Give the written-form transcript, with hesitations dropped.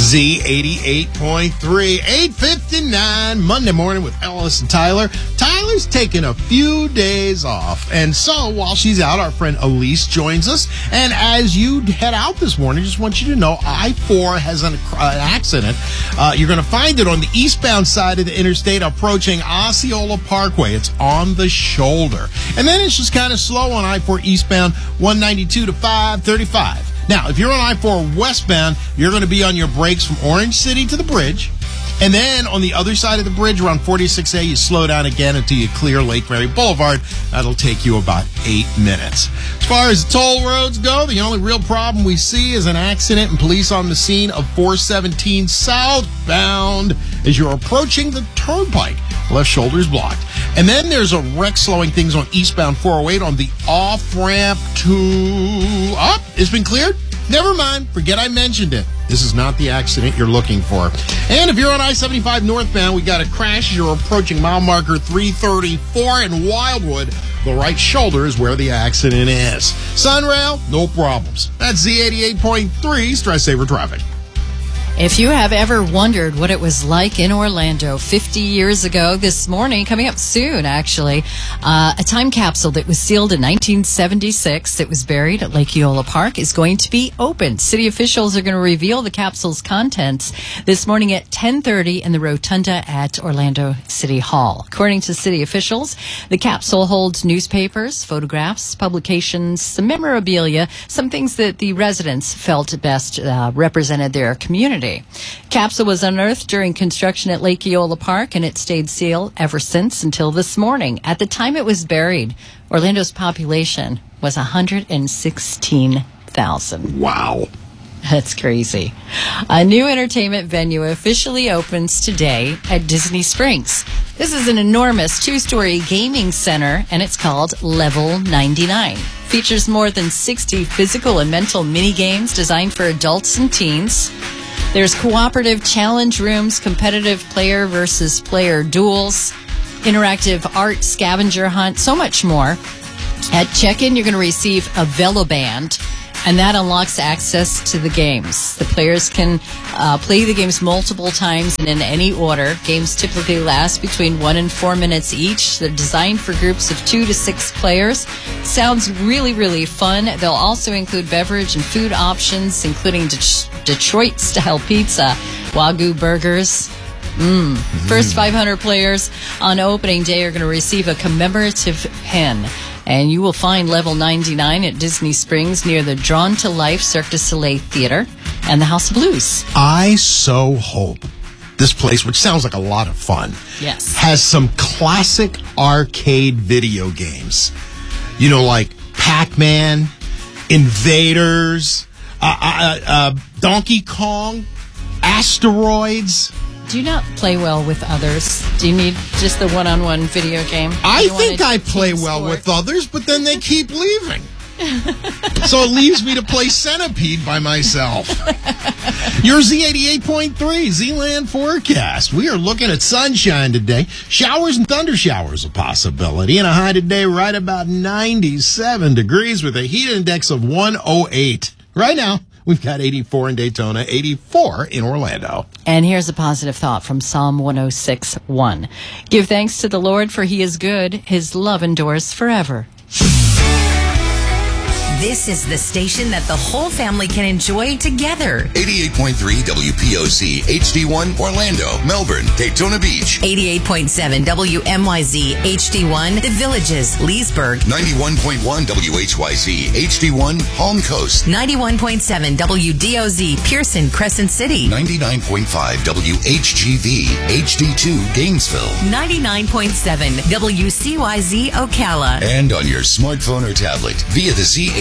Z88.3, 8:59, Monday morning with Ellis and Tyler. Tyler's taking a few days off, and so while she's out, our friend Elise joins us. And as you head out this morning, just want you to know I-4 has an accident. You're going to find it on the eastbound side of the interstate approaching Osceola Parkway. It's on the shoulder. And then it's just kind of slow on I-4 eastbound, 192 to 535. Now, if you're on I-4 westbound, you're going to be on your brakes from Orange City to the bridge. And then on the other side of the bridge, around 46A, you slow down again until you clear Lake Mary Boulevard. That'll take you about 8 minutes. As far as toll roads go, the only real problem we see is an accident and police on the scene of 417 southbound as you're approaching the turnpike. Left shoulder's blocked. And then there's a wreck slowing things on eastbound 408 on the off-ramp to up. It's been cleared? Never mind. Forget I mentioned it. This is not the accident you're looking for. And if you're on I-75 northbound, we got a crash as you're approaching mile marker 334 in Wildwood. The right shoulder is where the accident is. Sunrail, no problems. That's Z88.3 Stress Saver Traffic. If you have ever wondered what it was like in Orlando 50 years ago, this morning, coming up soon, actually, a time capsule that was sealed in 1976 that was buried at Lake Eola Park is going to be opened. City officials are going to reveal the capsule's contents this morning at 10:30 in the rotunda at Orlando City Hall. According to city officials, the capsule holds newspapers, photographs, publications, some memorabilia, some things that the residents felt best represented their community. Capsule was unearthed during construction at Lake Eola Park, and it stayed sealed ever since until this morning. At the time it was buried, Orlando's population was 116,000. Wow. That's crazy. A new entertainment venue officially opens today at Disney Springs. This is an enormous two-story gaming center, and it's called Level 99. Features more than 60 physical and mental mini-games designed for adults and teens. There's cooperative challenge rooms, competitive player versus player duels, interactive art scavenger hunt, so much more. At check-in, you're going to receive a VeloBand, and that unlocks access to the games. The players can play the games multiple times and in any order. Games typically last between 1 and 4 minutes each. They're designed for groups of 2 to 6 players. Sounds really, really fun. They'll also include beverage and food options, including Detroit-style pizza, Wagyu burgers. First 500 players on opening day are going to receive a commemorative pin. And you will find Level 99 at Disney Springs near the Drawn to Life Cirque du Soleil Theater and the House of Blues. I so hope this place, which sounds like a lot of fun, yes, has some classic arcade video games. You know, like Pac-Man, Invaders, Donkey Kong, Asteroids. Do you not play well with others? Do you need just the one-on-one video game? I think I play well with others, but then they keep leaving. So it leaves me to play Centipede by myself. Your Z88.3 Z-Land forecast. We are looking at sunshine today. Showers and thunder showers a possibility. And a high today right about 97 degrees with a heat index of 108. Right now, we've got 84 in Daytona, 84 in Orlando. And here's a positive thought from Psalm 106:1. Give thanks to the Lord, for he is good. His love endures forever. This is the station that the whole family can enjoy together. 88.3 WPOC, HD1, Orlando, Melbourne, Daytona Beach. 88.7 WMYZ, HD1, The Villages, Leesburg. 91.1 WHYZ, HD1, Palm Coast. 91.7 WDOZ, Pearson, Crescent City. 99.5 WHGV, HD2, Gainesville. 99.7 WCYZ, Ocala. And on your smartphone or tablet via the Z